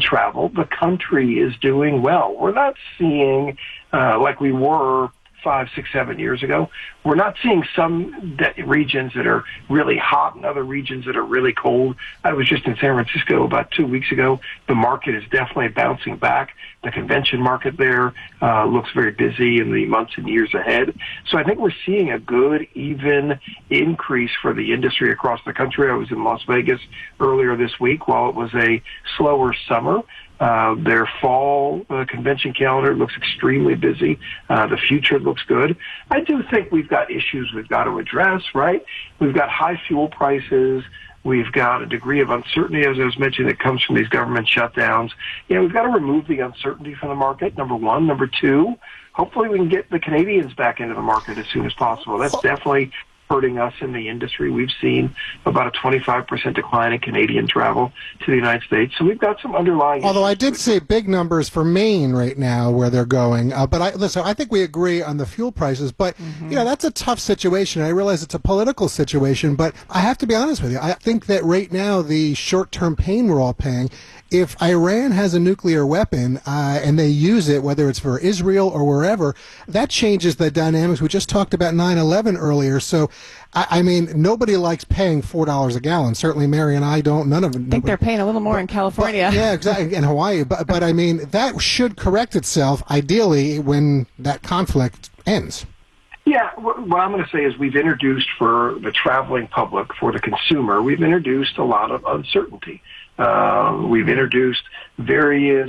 travel, the country is doing well. We're not seeing, like we were 5, 6, 7 years ago, we're not seeing some regions that are really hot and other regions that are really cold. I was just in San Francisco about 2 weeks ago. The market is definitely bouncing back. The convention market there looks very busy in the months and years ahead. So I think we're seeing a good, even increase for the industry across the country. I was in Las Vegas earlier this week while it was a slower summer. Their fall convention calendar looks extremely busy. The future looks good. I do think we've got issues we've got to address, right? We've got high fuel prices. We've got a degree of uncertainty, as I was mentioning, that comes from these government shutdowns. We've got to remove the uncertainty from the market, number one. Number two, hopefully we can get the Canadians back into the market as soon as possible. That's definitely hurting us in the industry. We've seen about a 25% decline in Canadian travel to the United States. So we've got some underlying Although I did see big numbers for Maine right now where they're going. But I think we agree on the fuel prices. But, that's a tough situation. I realize it's a political situation. But I have to be honest with you. I think that right now the short-term pain we're all paying, if Iran has a nuclear weapon and they use it, whether it's for Israel or wherever, that changes the dynamics. We just talked about 9/11 earlier. So, I mean, nobody likes paying $4 a gallon. Certainly Mary and I don't. None of them. I think they're paying a little more in California. Yeah, exactly, in Hawaii. But I mean, that should correct itself, ideally, when that conflict ends. Yeah, what I'm going to say is we've introduced for the traveling public, for the consumer, we've introduced a lot of uncertainty. We've introduced various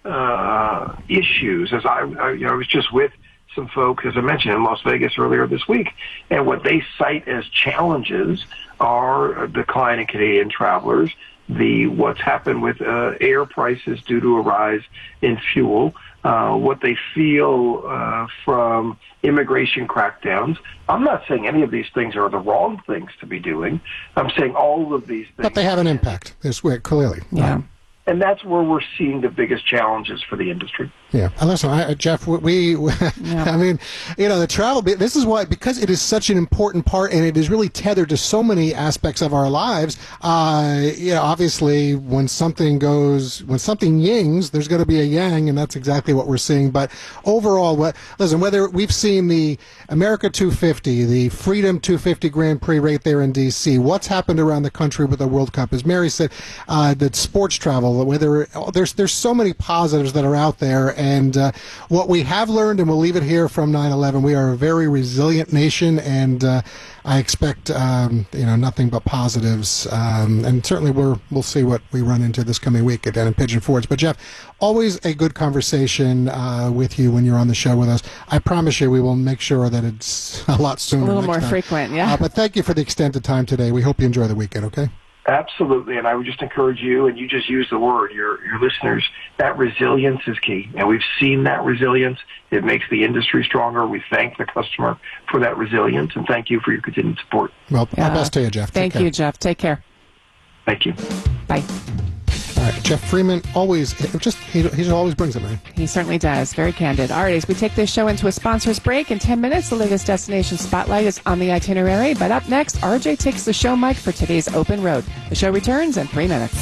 issues. As I was just with some folks, as I mentioned, in Las Vegas earlier this week, and what they cite as challenges are a decline in Canadian travelers, what's happened with air prices due to a rise in fuel, what they feel from immigration crackdowns. I'm not saying any of these things are the wrong things to be doing. I'm saying all of these things. But they have an impact, clearly. Yeah. And that's where we're seeing the biggest challenges for the industry. Yeah. Listen, Jeff, I mean, the travel, this is why, because it is such an important part and it is really tethered to so many aspects of our lives, obviously when something yings, there's going to be a yang, and that's exactly what we're seeing. But overall, whether we've seen the America 250, the Freedom 250 Grand Prix right there in D.C., what's happened around the country with the World Cup, as Mary said, the sports travel, whether there's so many positives that are out there. And what we have learned, and we'll leave it here from 9/11, we are a very resilient nation, and I expect nothing but positives. And certainly we'll see what we run into this coming week down in Pigeon Forge. But Jeff, always a good conversation with you when you're on the show with us. I promise you we will make sure that it's a lot sooner. A little next more time. frequent, yeah. But thank you for the extended time today. We hope you enjoy the weekend, okay? Absolutely, and I would just encourage you, and you just use the word, your listeners, that resilience is key. And we've seen that resilience. It makes the industry stronger. We thank the customer for that resilience, and thank you for your continued support. Well, our best to you, Jeff. Thank you, Jeff. Take care. Thank you. Bye. All right, Jeff Freeman he always brings it, man. He certainly does. Very candid. All right, as we take this show into a sponsors break in 10 minutes, the latest destination spotlight is on the itinerary. But up next, RJ takes the show mic for today's Open Road. The show returns in 3 minutes.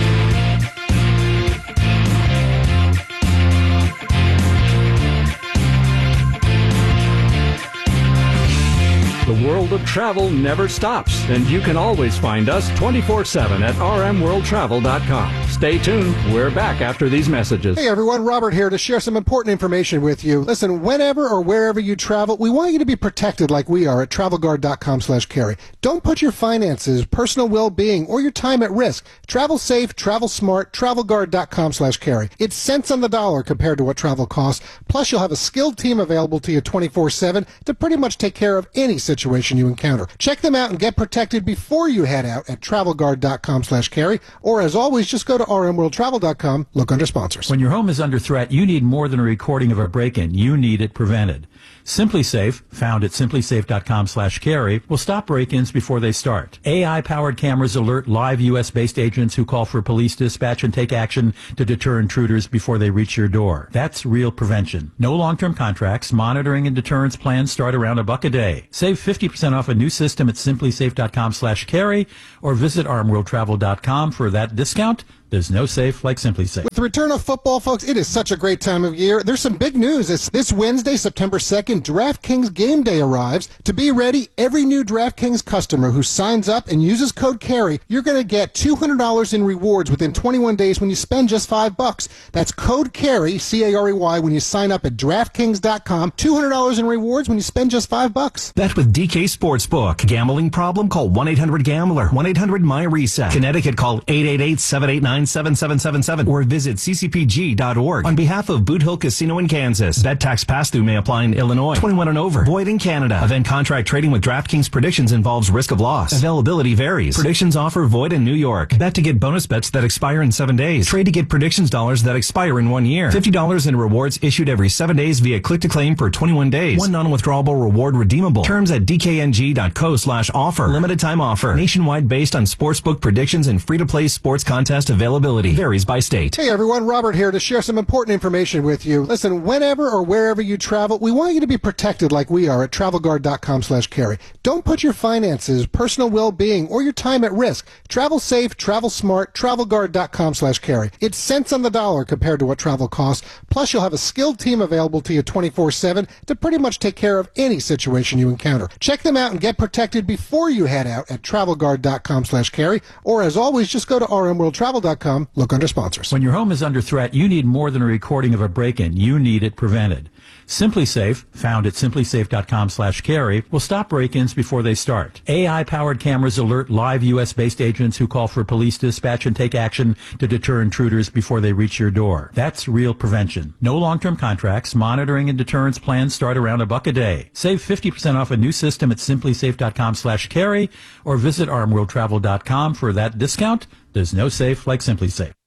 The world of travel never stops, and you can always find us 24/7 at rmworldtravel.com. Stay tuned. We're back after these messages. Hey everyone, Robert here to share some important information with you. Listen, whenever or wherever you travel, we want you to be protected like we are at travelguard.com/carry. Don't put your finances, personal well-being, or your time at risk. Travel safe, travel smart, travelguard.com/carry. It's cents on the dollar compared to what travel costs. Plus, you'll have a skilled team available to you 24/7 to pretty much take care of any situation you encounter. Check them out and get protected before you head out at travelguard.com/carry, or as always, just go to rmworldtravel.com, look under sponsors. When your home is under threat, you need more than a recording of a break-in. You need it prevented. SimpliSafe, found at simplysafe.com/carry, will stop break-ins before they start. AI-powered cameras alert live U.S.-based agents who call for police dispatch and take action to deter intruders before they reach your door. That's real prevention. No long-term contracts. Monitoring and deterrence plans start around $1 a day. Save 50% off a new system at simplysafe.com/carry or visit armworldtravel.com for that discount There's no safe like Simply Safe. With the return of football, folks, it is such a great time of year. There's some big news. It's this Wednesday, September 2nd, DraftKings Game Day arrives. To be ready, every new DraftKings customer who signs up and uses code CARRY, you're going to get $200 in rewards within 21 days when you spend just $5. That's code CARRY, C-A-R-E-Y, when you sign up at DraftKings.com. $200 in rewards when you spend just $5. Bet with DK Sportsbook. Gambling problem? Call 1-800-GAMBLER. 1-800-MY-RESET. Connecticut, call 888-789-7777 or visit ccpg.org. On behalf of Boot Hill Casino in Kansas, bet tax pass-through may apply in Illinois. 21 and over. Void in Canada. Event contract trading with DraftKings Predictions involves risk of loss. Availability varies. Predictions offer void in New York. Bet to get bonus bets that expire in 7 days. Trade to get predictions dollars that expire in 1 year. $50 in rewards issued every 7 days via click-to-claim for 21 days. One non-withdrawable reward redeemable. Terms at dkng.co/offer. Limited time offer. Nationwide based on sportsbook predictions and free-to-play sports contest availability. Varies by state. Hey everyone, Robert here to share some important information with you. Listen, whenever or wherever you travel, we want you to be protected like we are at TravelGuard.com/carry. Don't put your finances, personal well-being, or your time at risk. Travel safe, travel smart, TravelGuard.com/carry. It's cents on the dollar compared to what travel costs. Plus, you'll have a skilled team available to you 24/7 to pretty much take care of any situation you encounter. Check them out and get protected before you head out at TravelGuard.com/carry. Or as always, just go to rmworldtravel.com, look under sponsors. When your home is under threat, you need more than a recording of a break-in. You need it prevented. Simply Safe, found at simplysafe.com/carry, will stop break-ins before they start. AI-powered cameras alert live U.S.-based agents who call for police dispatch and take action to deter intruders before they reach your door. That's real prevention. No long-term contracts. Monitoring and deterrence plans start around $1 a day. Save 50% off a new system at simplysafe.com/carry or visit rmworldtravel.com for that discount. There's no safe like Simply Safe.